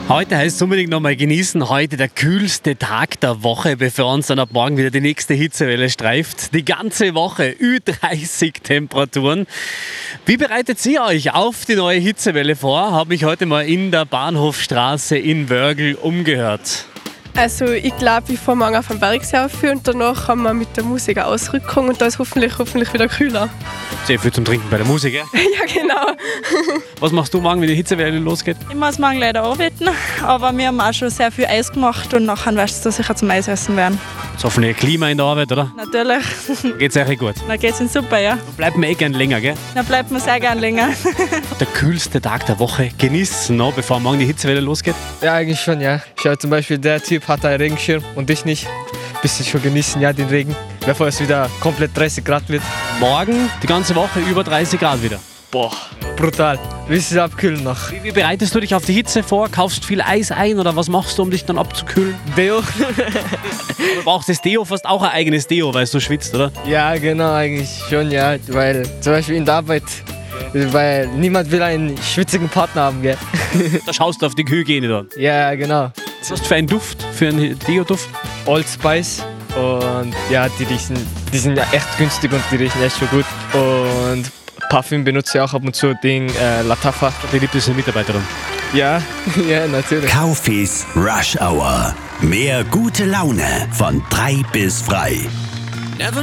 Heute heißt es unbedingt nochmal genießen. Heute der kühlste Tag der Woche, bevor uns dann ab morgen wieder die nächste Hitzewelle streift. Die ganze Woche Ü30 Temperaturen. Wie bereitet ihr euch auf die neue Hitzewelle vor? Habe mich heute mal in der Bahnhofstraße in Wörgl umgehört. Also ich glaube, ich fahre morgen auf den Bergsee auf und danach haben wir mit der Musik eine Ausrückung und da ist hoffentlich wieder kühler. Sehr viel zum Trinken bei der Musik, ja? Ja, genau. Was machst du morgen, wenn die Hitzewelle losgeht? Ich muss morgen leider arbeiten, aber wir haben auch schon sehr viel Eis gemacht und nachher wirst du sicher zum Eisessen werden. Ist hoffentlich ein Klima in der Arbeit, oder? Natürlich. Geht's euch gut? Dann geht's Ihnen super, ja. Bleibt mir gern länger, gell? Dann bleibt man sehr gern länger. Der kühlste Tag der Woche genießen, noch, bevor morgen die Hitzewelle losgeht. Ja, eigentlich schon, ja. Schau, zum Beispiel der Typ hat einen Regenschirm und ich nicht. Bisschen schon genießen, ja, den Regen, bevor es wieder komplett 30 Grad wird. Morgen die ganze Woche über 30 Grad wieder. Boah, brutal. Willst du abkühlen noch? Wie bereitest du dich auf die Hitze vor? Kaufst viel Eis ein oder was machst du, um dich dann abzukühlen? Deo? Du brauchst das Deo fast auch ein eigenes Deo, weil du schwitzt, oder? Ja, genau, eigentlich schon, ja. Weil zum Beispiel in der Arbeit, weil niemand will einen schwitzigen Partner haben, gell? Da schaust du auf die Hygiene dann. Ja, genau. Was hast du für einen Duft, für einen Deo-Duft? Old Spice und ja, die sind ja echt günstig und die riechen echt schon gut. Und Parfüm benutze ich auch ab und zu, den Latafa. Die liebste Mitarbeiterin. Ja, ja, natürlich. Kaufis Rush Hour. Mehr gute Laune von 3 bis frei.